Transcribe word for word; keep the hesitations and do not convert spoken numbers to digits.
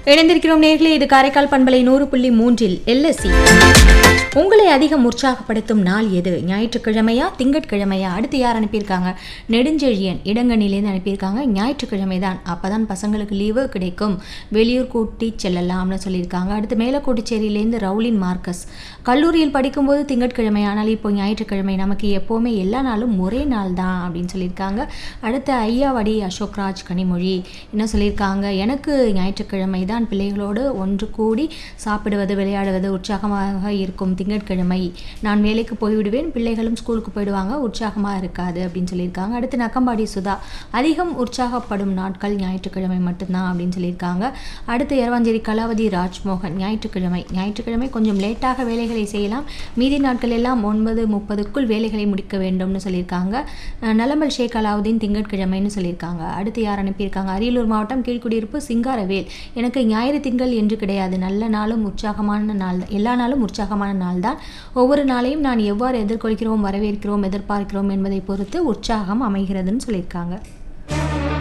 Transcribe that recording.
இணைந்திருக்கிறோம் நேர்களே. இது காரைக்கால் பண்பலை நூறு புள்ளி மூன்றில் எல்எஸ்சி. உங்களை அதிகம் உற்சாகப்படுத்தும் நாள் எது? ஞாயிற்றுக்கிழமையா திங்கட்கிழமையா? அடுத்து யார் அனுப்பியிருக்காங்க? நெடுஞ்செழியன் இடங்கணிலேருந்து அனுப்பியிருக்காங்க. ஞாயிற்றுக்கிழமை தான், அப்போ தான் பசங்களுக்கு லீவு கிடைக்கும், வெளியூர் கூட்டி செல்லலாம்னு சொல்லியிருக்காங்க. அடுத்து மேலக்கோட்டுச்சேரியிலேருந்து ரவுலின் மார்க்கஸ், கல்லூரியில் படிக்கும்போது திங்கட்கிழமை, ஆனால் இப்போ ஞாயிற்றுக்கிழமை, நமக்கு எப்போவுமே எல்லா நாளும் ஒரே நாள் தான் அப்படின்னு சொல்லியிருக்காங்க. அடுத்து ஐயாவடி அசோக்ராஜ் கனிமொழி என்ன சொல்லியிருக்காங்க? எனக்கு ஞாயிற்றுக்கிழமை தான், பிள்ளைகளோடு ஒன்று கூடி சாப்பிடுவது விளையாடுவது உற்சாகமாக இருக்கும் திங்கட்கிழமை. நான் வேலைக்கு போய்விடுவேன், பிள்ளைகளும் ஸ்கூலுக்கு போயிடுவாங்க, உற்சாகமாக இருக்காது அப்படின்னு சொல்லியிருக்காங்க. அடுத்து நக்கம்பாடி சுதா, அதிகம் உற்சாகப்படும் நாட்கள் ஞாயிற்றுக்கிழமை மட்டும்தான் அப்படின்னு சொல்லியிருக்காங்க. அடுத்து எரவாஞ்சேரி கலாவதி ராஜ்மோகன், ஞாயிற்றுக்கிழமை ஞாயிற்றுக்கிழமை கொஞ்சம் லேட்டாக வேலைகளை செய்யலாம், மீதி நாட்கள் எல்லாம் ஒன்பது முப்பதுக்குள் வேலைகளை முடிக்க வேண்டும்னு சொல்லியிருக்காங்க. நலம்பல் ஷேக் அலாவுதீன் திங்கட்கிழமைன்னு சொல்லியிருக்காங்க. அடுத்து யார் அனுப்பியிருக்காங்க? அரியலூர் மாவட்டம் கீழ்குடியிருப்பு சிங்காரவேல், எனக்கு ஞாயிறு திங்கள் என்று கிடையாது, நல்ல நாளும் உற்சாகமான நாள், எல்லா நாளும் உற்சாகமான நாள் தான். ஒவ்வொரு நாளையும் நான் எவ்வாறு எதிர்கொள்கிறோம், வரவேற்கிறோம், எதிர்பார்க்கிறோம் என்பதை பொறுத்து உற்சாகம் அமைகிறதுன்னு சொல்லியிருக்காங்க.